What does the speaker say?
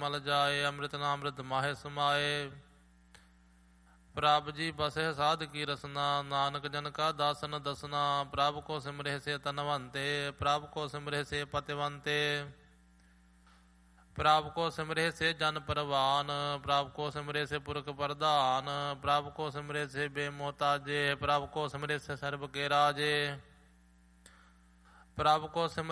ਮਲ ਜਾਏ। ਅੰਮ੍ਰਿਤ ਨਾਮ ਰਿਧ ਮਾਹੇ ਸਮਾਏ। ਪ੍ਰਭ ਜੀ ਬਸੇ ਸਾਧ ਕੀ ਰਸਨਾ। ਨਾਨਕ ਜਨ ਕਾ ਦਾਸਨ ਦਸਨਾ। ਪ੍ਰਭ ਕੋ ਸਿਮਰੇ ਸੇ ਤਨਵੰਤੇ। ਪ੍ਰਭ ਕੋ ਸਿਮਰੇ ਸੇ ਪਤਿਵੰਤੇ। ਪ੍ਰਭ ਕੋ ਸਿਮਰੇ ਸੇ ਜਨ ਪਰਵਾਨ। ਪ੍ਰਭ ਕੋ ਸਿਮਰੇ ਸੇ ਪੁਰਖ ਪ੍ਰਧਾਨ। ਪ੍ਰਭ ਕੋ ਸਿਮਰੇ ਸੇ ਬੇਮੋਹਤਾਜੇ। ਪ੍ਰਭ ਕੋ ਸਿਮਰੇ ਸੇ ਸਰਬ ਕੇ ਰਾਜੇ। ਪ੍ਰਭ ਕੋ ਸਿਮਰੇ